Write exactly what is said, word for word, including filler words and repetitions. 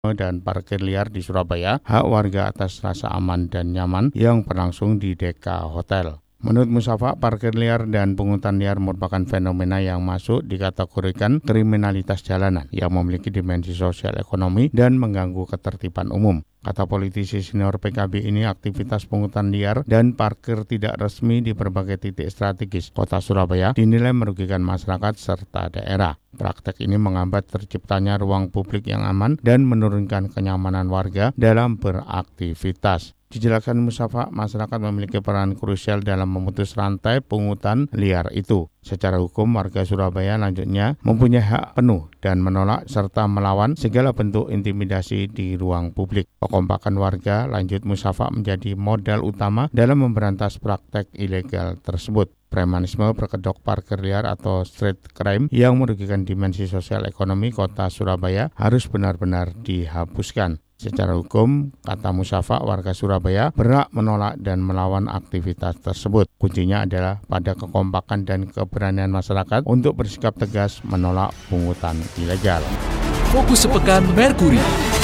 dan parkir liar di Surabaya, hak warga atas rasa aman dan nyaman yang berlangsung di Deka Hotel. Menurut Musafa, parkir liar dan pungutan liar merupakan fenomena yang masuk dikategorikan kriminalitas jalanan yang memiliki dimensi sosial ekonomi dan mengganggu ketertiban umum. Kata politisi senior P K B ini, aktivitas pungutan liar dan parkir tidak resmi di berbagai titik strategis kota Surabaya dinilai merugikan masyarakat serta daerah. Praktek ini menghambat terciptanya ruang publik yang aman dan menurunkan kenyamanan warga dalam beraktivitas. Dijelaskan Musafa, masyarakat memiliki peran krusial dalam memutus rantai pungutan liar itu. Secara hukum, warga Surabaya lanjutnya mempunyai hak penuh dan menolak serta melawan segala bentuk intimidasi di ruang publik. Kekompakan warga, lanjut Musafa, menjadi modal utama dalam memberantas praktek ilegal tersebut. Premanisme, berkedok parkir liar atau street crime yang merugikan dimensi sosial ekonomi kota Surabaya harus benar-benar dihapuskan. Secara hukum, kata Musafa, warga Surabaya berhak menolak dan melawan aktivitas tersebut. Kuncinya adalah pada kekompakan dan keberanian masyarakat untuk bersikap tegas menolak pungutan ilegal. Fokus sepekan Merkuri.